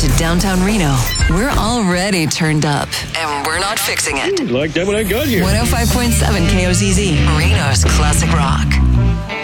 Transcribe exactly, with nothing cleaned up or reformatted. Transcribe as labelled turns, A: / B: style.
A: to downtown Reno, we're already turned up, and we're not fixing it.
B: Like that when I got here.
A: one oh five point seven K O Z Z, Reno's classic rock.